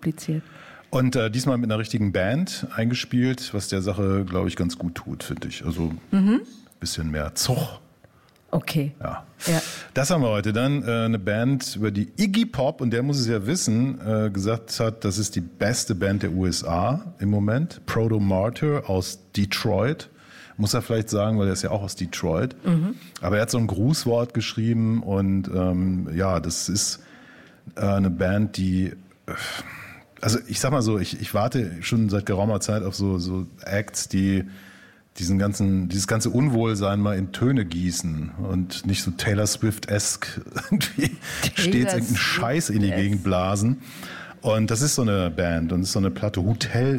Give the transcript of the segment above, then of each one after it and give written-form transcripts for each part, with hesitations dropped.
kompliziert. Und diesmal mit einer richtigen Band eingespielt, was der Sache, glaube ich, ganz gut tut, finde ich. Also ein bisschen mehr Zug. Okay. Ja. Das haben wir heute. Dann eine Band, über die Iggy Pop, und der muss es ja wissen, gesagt hat, das ist die beste Band der USA im Moment. Proto Martyr aus Detroit. Muss er vielleicht sagen, weil er ist ja auch aus Detroit. Aber er hat so ein Grußwort geschrieben und das ist eine Band, die... Also ich sag mal so, ich warte schon seit geraumer Zeit auf so Acts, die dieses ganze Unwohlsein mal in Töne gießen und nicht so Taylor Swift-esque irgendwie stets irgendeinen Scheiß in die Gegend blasen. Und das ist so eine Band und das ist so eine Platte, Hotel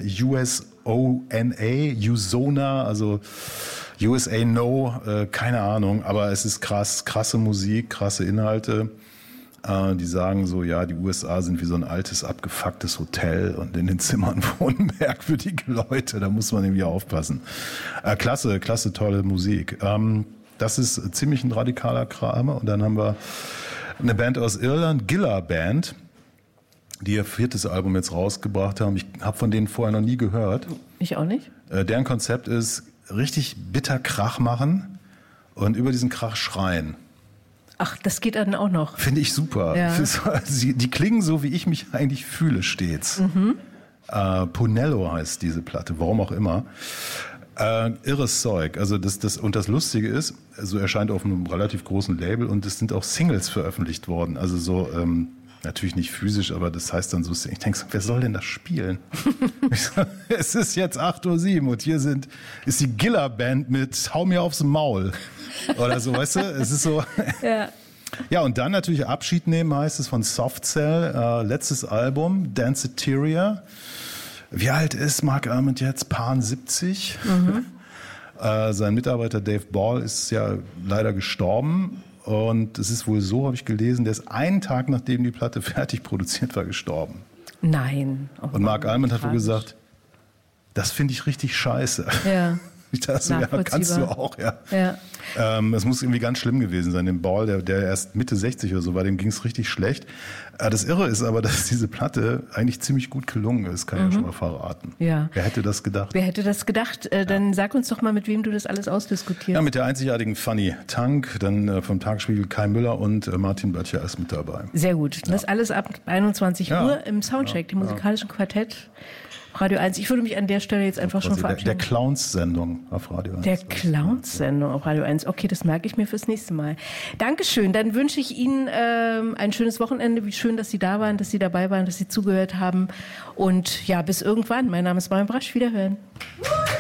Usona, also USA No, keine Ahnung, aber es ist krasse Musik, krasse Inhalte. Die sagen so, ja, die USA sind wie so ein altes, abgefucktes Hotel und in den Zimmern wohnen merkwürdige Leute, da muss man irgendwie aufpassen. Klasse, tolle Musik. Das ist ziemlich ein radikaler Kram. Und dann haben wir eine Band aus Irland, Gilla Band, die ihr 4. Album jetzt rausgebracht haben. Ich habe von denen vorher noch nie gehört. Ich auch nicht. Deren Konzept ist, richtig bitter Krach machen und über diesen Krach schreien. Ach, das geht dann auch noch. Finde ich super. Ja. Die klingen so, wie ich mich eigentlich fühle stets. Punello heißt diese Platte, warum auch immer. Irres Zeug. Also das Lustige ist, so erscheint auf einem relativ großen Label und es sind auch Singles veröffentlicht worden. Also so natürlich nicht physisch, aber das heißt dann so, ich denke so, wer soll denn das spielen? Es ist jetzt 8:07 Uhr und hier ist die Gilla Band mit Hau mir aufs Maul. Oder so, weißt du? Es ist so. Ja. Ja, und dann natürlich Abschied nehmen heißt es von Soft Cell, letztes Album, Danceteria. Wie alt ist Mark Almond jetzt? Paar 70. Sein Mitarbeiter Dave Ball ist ja leider gestorben. Und es ist wohl so, habe ich gelesen, der ist einen Tag, nachdem die Platte fertig produziert war, gestorben. Nein. Oh, und Mark Almond hat wohl gesagt, das finde ich richtig scheiße. Ja. Ich dachte so, ja, kannst du auch, ja. Es muss irgendwie ganz schlimm gewesen sein. Dem Ball, der erst Mitte 60 oder so war, dem ging es richtig schlecht. Das Irre ist aber, dass diese Platte eigentlich ziemlich gut gelungen ist, kann ich ja schon mal verraten. Ja. Wer hätte das gedacht? Wer hätte das gedacht? Dann sag uns doch mal, mit wem du das alles ausdiskutierst. Ja, mit der einzigartigen Fanny Tank, dann vom Tagesspiegel Kai Müller und Martin Böttcher ist mit dabei. Sehr gut. Das alles ab 21 Uhr im Soundcheck, dem musikalischen Quartett. Radio 1. Ich würde mich an der Stelle jetzt einfach schon verabschieden. Der Clowns-Sendung auf Radio 1. Der Clowns-Sendung auf Radio 1. Okay, das merke ich mir fürs nächste Mal. Dankeschön. Dann wünsche ich Ihnen ein schönes Wochenende. Wie schön, dass Sie da waren, dass Sie dabei waren, dass Sie zugehört haben. Und ja, bis irgendwann. Mein Name ist Marion Brasch. Wiederhören.